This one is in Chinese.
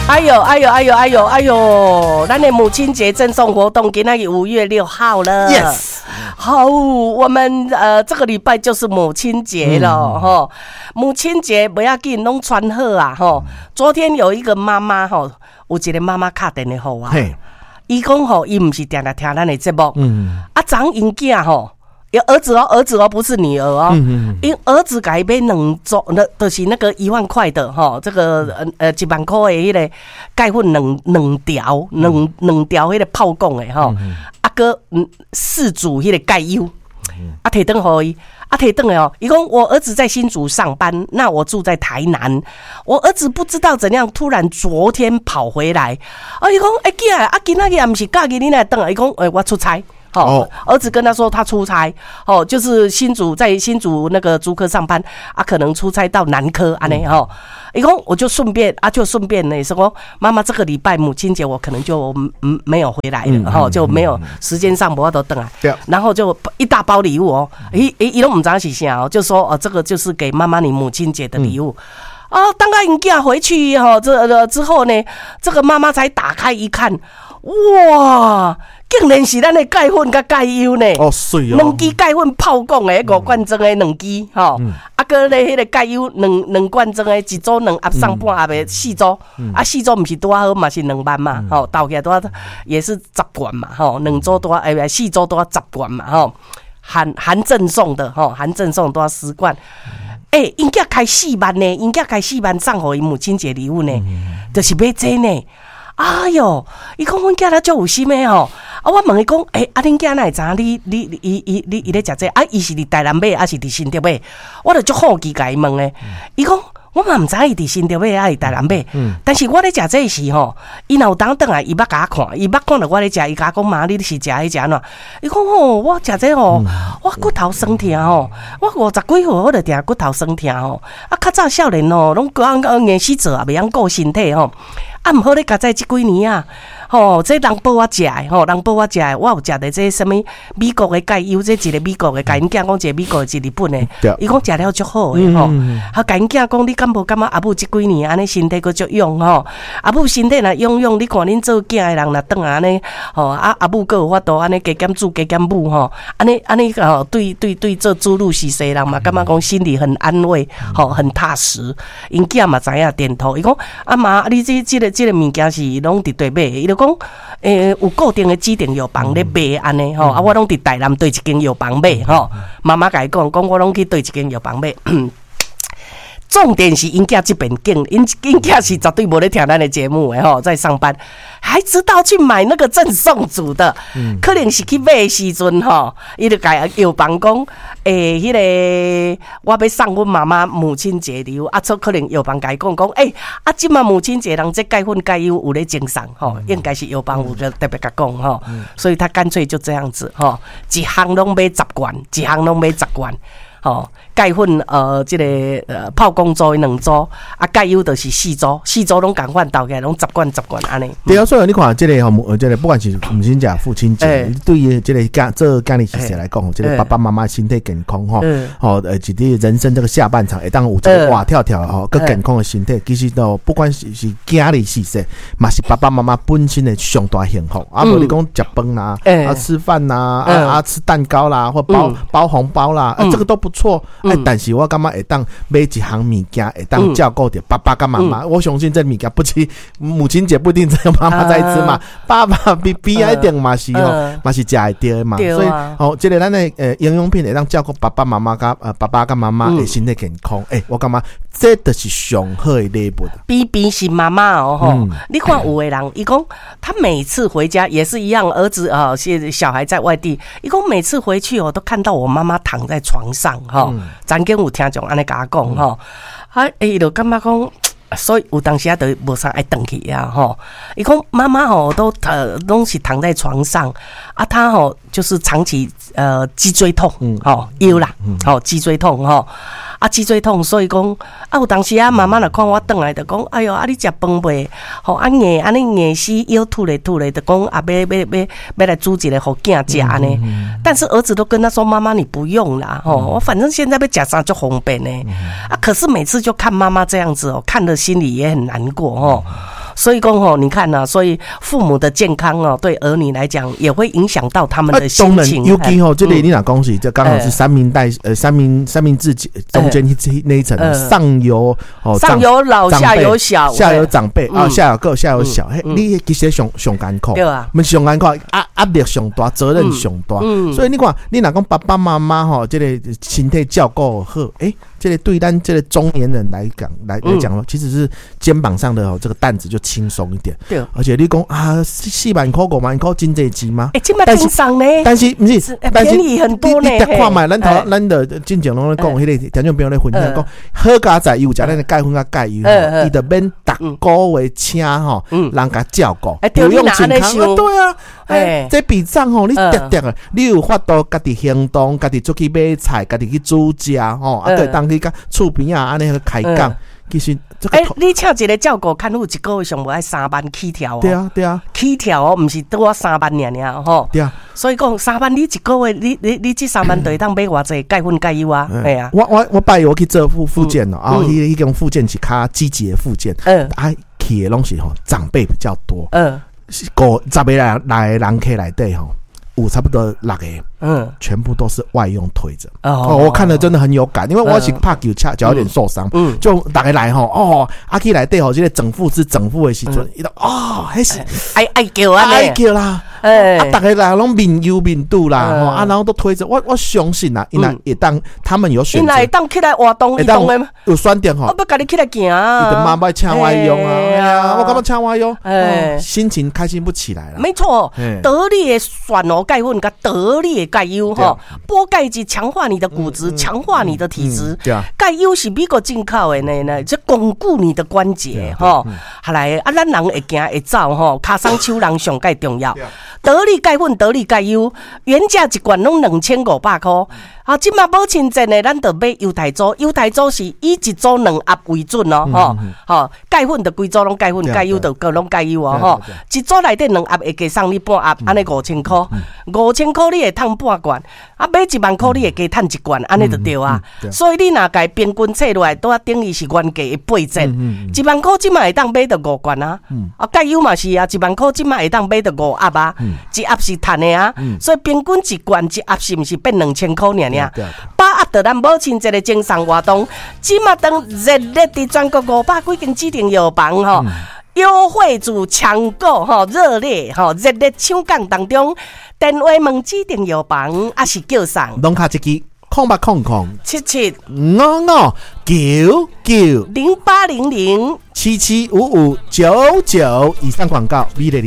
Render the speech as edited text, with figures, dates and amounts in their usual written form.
哎呦！咱的母亲节赠送活动今天5月6号了。 Yes， 好，我们这个礼拜就是母亲节了哈。母亲节不要紧，拢穿好啊哈。昨天有一个妈妈哈，有一个妈妈打电话给我，伊讲吼，伊唔是定定听咱的节目，昨因囝吼。有儿子哦，不是女儿哦。因儿子给他买2周，就是那个1万块的哈，这个1万块的迄个钙粉两条迄个泡供的哈，个4组迄个钙油，摕转互伊。摕转来哦，伊讲我儿子在新竹上班，那我住在台南。我儿子不知道怎样，突然昨天跑回来。伊讲囝，今仔日也不是假日，你来回来？伊讲我出差。儿子跟他说他出差，就是在新竹那个竹科上班，可能出差到南科安尼哈。伊讲我就顺便呢说，妈妈这个礼拜母亲节我可能就没有回来了就没有时间上我都回来，然后就一大包礼物哦，伊都不知道是啥哦，就说这个就是给妈妈你母亲节的礼物。当他因囝回去之后呢，这个妈妈才打开一看，哇！竟然是咱的钙粉甲钙油呢！ 水哦， 2支钙粉泡供的5罐装的2支个咧迄个钙油2罐装的1组2盒上半盒的4组，4组不是多好嘛，是2万嘛，倒起来多也是10罐嘛，2组多4组多10罐嘛，含赠送的含赠送多10罐。因囝开4万呢，因囝开4万送互伊母亲节礼物呢，就是买这呢。哎哟，伊讲阮囝咧足有心诶吼，我问伊讲，恁囝哪会知影你咧食这？伊是伫台南买，还是伫新竹买？我就足好奇甲伊问诶，伊讲我嘛毋知伊伫新竹买，还是台南买。但是我咧食这时吼，伊若有当转来，伊捌甲我看，伊捌看到我咧食，伊甲我讲妈，你是食迄食哪？伊讲我食这我骨头酸痛我50几岁我就定骨头酸痛较早少年拢讲硬死做袂晓顾身体毋好咧，甲在这几年啊，这人报我食诶，人报我食诶，我有食的这什么美国的钙油，这一个美国的，甲因囝讲一个美国的，一日本的，伊讲食了足好诶甲因囝讲你敢无感觉阿母这几年安尼身体佫足勇阿母身体若勇，你看恁做囝的人若转安尼阿母佫有法度安尼加减煮加减母安尼对做主女婿婿人嘛，感觉讲心里很安慰很踏实。因囝嘛知影点头，伊讲妈，你这个物件是拢伫对买，伊就讲有固定的指定药房咧卖安尼我拢伫台南对一间药房买妈妈甲伊讲我拢去对一间药房买。重点是因囝这边劲，因囝是绝对无咧听咱的节目的在上班，还知道去买那个赠送组的，可能是去买的时阵伊就甲药房讲，迄个我要送阮妈妈母亲节礼物，可能药房甲伊讲，即嘛母亲节人这钙粉钙油有咧赠送应该是药房有特别甲讲所以他干脆就这样子一项拢买10罐，一项拢买10罐。钙粉这个泡公组2组钙油就是4组拢共款倒起来拢10罐安尼。 对啊，所以你看这个不管是母亲节、父亲节，对于这个做家里事来讲，这个爸爸妈妈身体健康一个人生这个下半场会当有这个活跳跳更健康的身体，其实都不管是家里事实，嘛是爸爸妈妈本身的上大幸福。无你讲食饭啦，吃饭啦，吃蛋糕啦，或包红包啦，这个都不错。但是我感觉会当买一项物件，会当照顾到爸爸跟妈妈。我相信这物件不止母亲节不一定只有妈妈在吃嘛，爸爸比一定嘛是嘛是吃会到嘛。所以这个咱的营养品会当照顾爸爸妈妈跟爸爸跟妈妈的身体健康。我感觉这就是上好的礼物。 比是妈妈你看有的人，伊讲他每次回家也是一样，儿子小孩在外地，伊讲每次回去都看到我妈妈躺在床上曾经有听众安尼甲我讲就感觉讲，所以有当时都无啥爱回去伊讲妈妈都是躺在床上她就是长期脊椎痛腰啦脊椎痛脊椎痛，所以讲有当时妈妈若看我转来就讲，哎哟你食饭未硬安尼硬死腰吐咧就讲要来煮一个互囝食安尼。但是儿子都跟他说，妈妈你不用啦我反正现在要食啥就方便呢可是每次就看妈妈这样子看了心里也很难过所以讲吼，你看呐，所以父母的健康哦，对儿女来讲也会影响到他们的心情。 尤其吼，这里你若讲是，这刚好是三明治中间那一层，上有老下有小， 下有长辈啊，下有个下有小，你其实上艰苦， 对啊， 我们上艰苦，压力上大，责任上大，所以你看，你若讲爸爸妈妈吼，这个身体照顾好，这个对咱这个中年人来讲，其实是肩膀上的这个担子就轻松一点。对，而且你讲啊，4万块5万块真济钱吗？ 这么轻松呢？ 但是不是便宜很多呢？ 你看嘛，咱的进前拢咧讲，迄个听众朋友咧分享讲，好家在有食咱的钙粉甲钙油，伊就免逐个月请吼，人家照顾，不用健康。对啊，这笔账吼，你叠啊，你有法度家己行动，家己出去买菜，家己去煮食吼，对当去甲厝边啊，安尼去开讲。其实你请一个照顾看护一个月上无爱3万起跳哦。 对啊， 起跳哦，唔是多3万尔吼。 对啊， 所以讲3万，你一个月你这3万就会当买偌济钙粉钙油啊？哎呀， 我拜我去做复健咯，然后迄种复健是较积极的复健，去的拢是吼长辈比较多，10个来人客内底吼。5差不多6个，全部都是外用推着。我看了真的很有感，因为我是怕脚有点受伤，就大家来吼，阿去来对吼，这个整复的时阵，伊都还是爱叫啊， 爱叫啦，大家来拢面油面肚啦，然后都推着，我相信啦，因为也当他们有选择， 因为当起来活动移动的嘛， 有选择吼， 我要跟你起来行啊， 你的妈妈请外用啊，我干嘛请外用？心情开心不起来了。 没错，得力的选哦。钙粉跟得力的钙油哈，补钙质强化你的骨质，强化你的体质。钙油是美国进口的呢，这巩固你的关节哈。后来咱人会行会走哈，脚松手人上介重要。得力钙粉、得力钙油，原价一罐拢2500块。即马保清真的，咱就买犹太组。犹太组是以一组2盒为准哦，钙粉就规组拢钙粉，钙油就各拢钙油哦，一组内底2盒会加送你半盒，安尼5000块，5000块你会赚半罐，买1万块你会加赚1罐，安尼就对啊。所以你若家平均测落来，都等于是原价的8折。1万块即马会当买到5罐啊，钙油嘛是啊，1万块即马会当买到5盒啊，一盒是赚的啊，所以平均一罐一盒是毋是变2000块尔？把握到咱母亲节的精神活动，即马当热烈的全国500几间指定药房吼，优惠主抢购吼，热烈吼，热烈抢购当中，电话问指定药房，还是叫上拢卡一支 8800999800 775599以上广告，美丽。